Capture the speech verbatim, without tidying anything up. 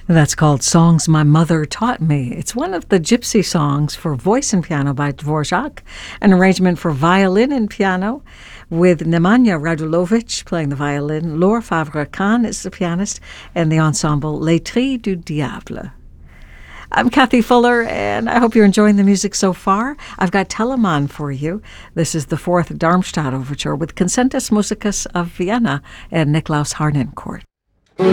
That's called Songs My Mother Taught Me. It's one of the gypsy songs for voice and piano by Dvorak, an arrangement for violin and piano with Nemanja Radulovic playing the violin, Laure Favre-Khan is the pianist, and the ensemble Les Trilles du Diable. I'm Kathy Fuller, and I hope you're enjoying the music so far. I've got Telemann for you. This is the fourth Darmstadt Overture with Concertus Musicus of Vienna and Niklaus Harnoncourt.